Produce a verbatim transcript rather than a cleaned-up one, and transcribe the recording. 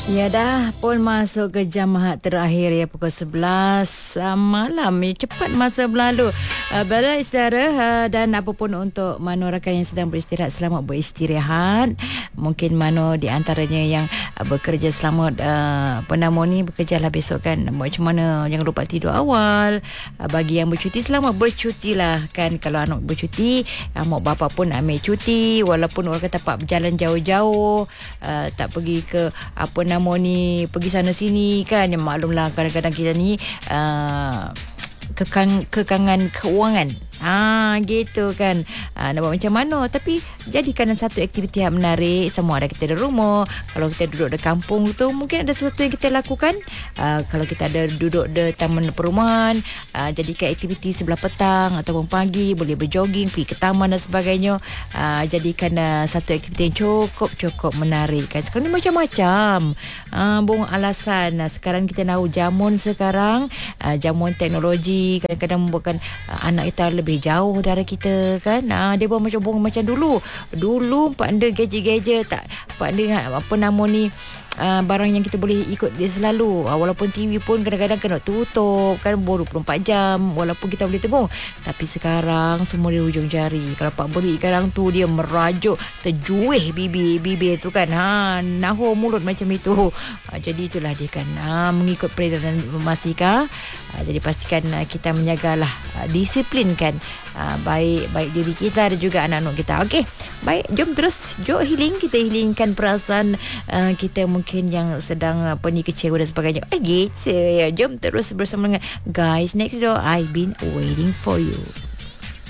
Ya dah pun masuk ke jam Ahad terakhir ya, pukul sebelas uh, malam. Ya, cepat masa berlalu. Uh, Baiklah saudara, uh, dan apapun untuk mano rakan yang sedang beristirahat, selamat beristirahat. Mungkin mano di antaranya yang uh, bekerja, selamat uh, penamo ni bekerjalah besok kan. Buat macam mana, jangan lupa tidur awal. Uh, bagi yang bercuti, selamat bercuti lah kan. Kalau anak bercuti, uh, mak bapak pun ambil cuti. Walaupun orang kata pak berjalan jauh-jauh, uh, tak pergi ke apa nama ni, pergi sana sini kan. Yang maklumlah kadang-kadang kita ni uh, kekang, kekangan keuangan. Ah gitu kan. Ah, nak buat macam mana, tapi jadikan satu aktiviti yang menarik. Semua ada kita di rumah. Kalau kita duduk di kampung tu, mungkin ada sesuatu yang kita lakukan. Ah, kalau kita ada duduk di taman perumahan, ah, jadikan aktiviti sebelah petang ataupun pagi, boleh berjoging, pergi ke taman dan sebagainya. Ah, jadikan uh, satu aktiviti yang cukup-cukup menarik kan. Sekarang ni macam-macam. Ah, bung alasan. Ah, sekarang kita tahu jamun sekarang, ah, jamun teknologi kadang-kadang membuatkan ah, anak kita lebih lebih jauh dari kita kan. Ha, dia buat macam bong macam dulu. Dulu pak anda gadget-gadget, tak pak anda apa nama ni, Uh, barang yang kita boleh ikut dia selalu. uh, Walaupun T V pun kadang-kadang kena tutup kan, baru dua puluh empat jam walaupun kita boleh tengok. Tapi sekarang semua di hujung jari. Kalau pak beri sekarang tu, dia merajuk, terjuih bibir-bibir tu kan. Ha, nahur mulut macam itu. uh, Jadi itulah dia kan, ha, mengikut peredaran informasi kah. uh, Jadi pastikan uh, kita menjagalah, uh, disiplinkan uh, baik baik diri kita dan juga anak-anak kita. Okey, baik, jom terus jom healing. Kita healingkan perasaan uh, kita mungkin mungkin yang sedang apa ni, kecewa dan sebagainya. Eh gitu ya. Jom terus bersama dengan Guys Next Door, I've Been Waiting For You.